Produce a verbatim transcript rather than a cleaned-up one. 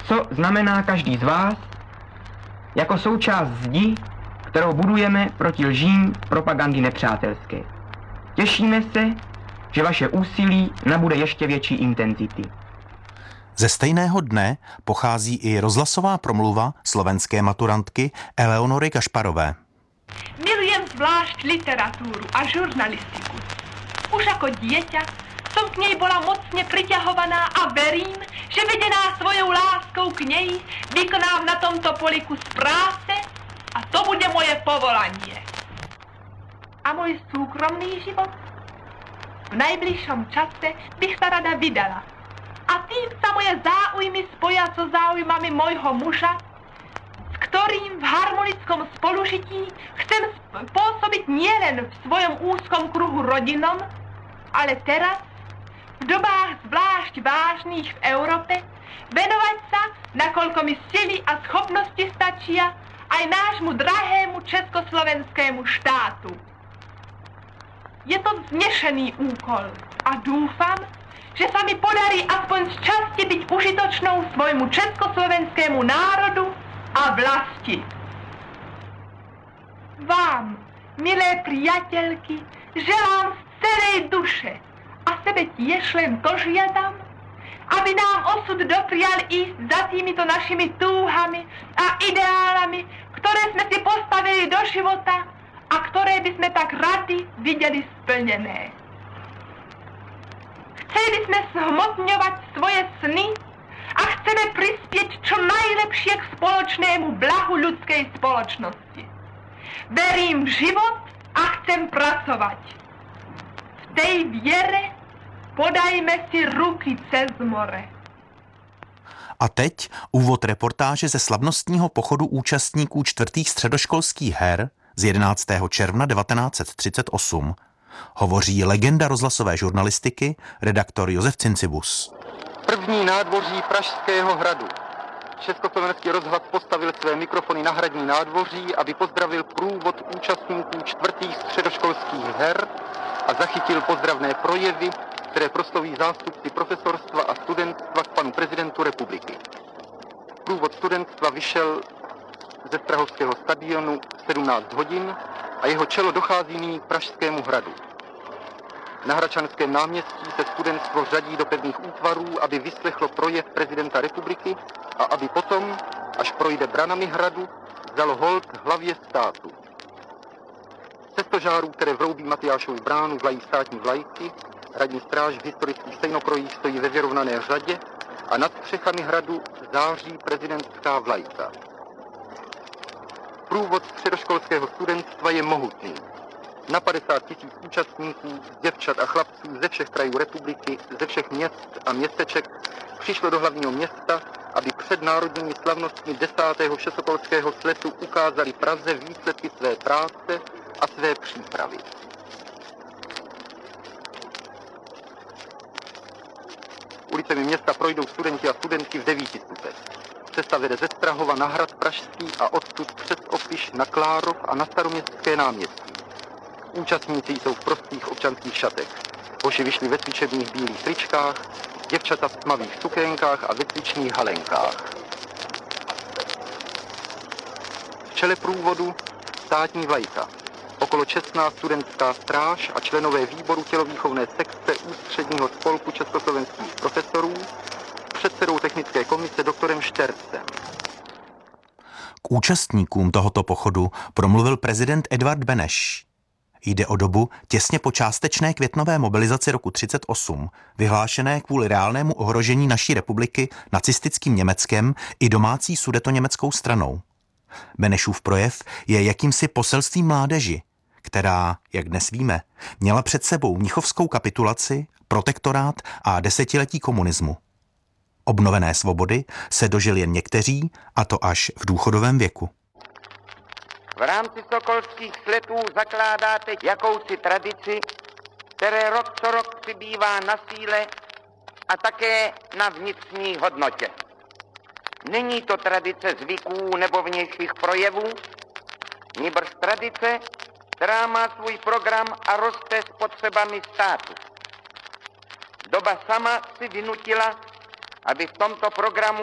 co znamená každý z vás jako součást zdi, kterou budujeme proti lžím propagandy nepřátelské. Těšíme se, že vaše úsilí nabude ještě větší intenzity. Ze stejného dne pochází i rozhlasová promluva slovenské maturantky Eleonory Kašparové. Milujem zvlášť literatúru a žurnalistiku. Už ako dieťa som k nej bola mocne priťahovaná a verím, že vedená svojou láskou k nej vykonám na tomto poli kus práce a to bude moje povolanie. A môj súkromný život? V najbližšom čase bych sa rada vydala. A tým sa moje záujmy spoja so záujmami môjho muža, s ktorým v harmonickom spolužití chcem pôsobiť nielen v svojom úzkom kruhu rodinom, ale teraz, v dobách zvlášť vážnych v Európe, venovať sa, nakoľko mi sily a schopnosti stačia, aj nášmu drahému československému štátu. Je to vznešený úkol a dúfam, že sa mi podarí aspoň z časti byť užitočnou svojmu československému národu a vlasti. Vám, milé priateľky, želám z celej duše a sebe tiež len to žiadam, aby nám osud doprial ísť za týmito našimi túhami a ideálami, ktoré sme si postavili do života a ktoré by sme tak radi videli splnené. Chceli sme zhmotňovať svoje sny a chceme prispieť čo najlepšie k spoločnému blahu ľudskej spoločnosti. Verím v život a chcem pracovať. V tej viere podajme si ruky cez more. A teď úvod reportáže ze slavnostního pochodu účastníků čtvrtých středoškolských her z jedenáctého června devatenáct set třicet osm. Hovoří legenda rozhlasové žurnalistiky, redaktor Josef Cincibus. První nádvoří Pražského hradu. Československý rozhlas postavil své mikrofony na hradní nádvoří, aby pozdravil průvod účastníků čtvrtých středoškolských her a zachytil pozdravné projevy, které prosloví zástupci profesorstva a studentstva k panu prezidentu republiky. Průvod studentstva vyšel ze Strahovského stadionu v sedmnáct hodin a jeho čelo dochází nyní k Pražskému hradu. Na Hradčanském náměstí se studentstvo řadí do pevných útvarů, aby vyslechlo projev prezidenta republiky a aby potom, až projde branami hradu, vzalo hold hlavě státu. Se stožárů, které vroubí Matyášovu bránu, vlají státní vlajky, hradní stráž v historických stejnokrojích stojí ve vyrovnané řadě a nad střechami hradu září prezidentská vlajka. Průvod středoškolského studentstva je mohutný. Na padesát tisíc účastníků, děvčat a chlapců ze všech krajů republiky, ze všech měst a městeček přišlo do hlavního města, aby před národními slavnostmi desátého všesokolského sletu ukázali Praze výsledky své práce a své přípravy. Ulicemi města projdou studenti a studentky v devíti stupech. Cesta vede ze Strahova na hrad Pražský a odtud přes Opiš na Klárov a na Staroměstské náměstí. Účastníci jsou v prostých občanských šatech. Hoši vyšli ve cvičebních bílých tričkách, děvčata v tmavých sukénkách a ve cvičných halenkách. V čele průvodu státní vlajka. Okolo čestná studentská stráž a členové výboru tělovýchovné sekce Ústředního spolku československých profesorů, předsedou technické komise doktorem Štercem. K účastníkům tohoto pochodu promluvil prezident Edvard Beneš. Jde o dobu těsně po částečné květnové mobilizaci roku třicet osm, vyhlášené kvůli reálnému ohrožení naší republiky nacistickým Německem i domácí sudetoněmeckou stranou. Benešův projev je jakýmsi poselstvím mládeži, která, jak dnes víme, měla před sebou mnichovskou kapitulaci, protektorát a desetiletí komunismu. Obnovené svobody se dožili jen někteří, a to až v důchodovém věku. V rámci sokolských sletů zakládáte jakousi tradici, které rok co rok přibývá na síle a také na vnitřní hodnotě. Není to tradice zvyků nebo vnějších projevů, nýbrž tradice, která má svůj program a roste s potřebami státu. Doba sama si vynutila, aby v tomto programu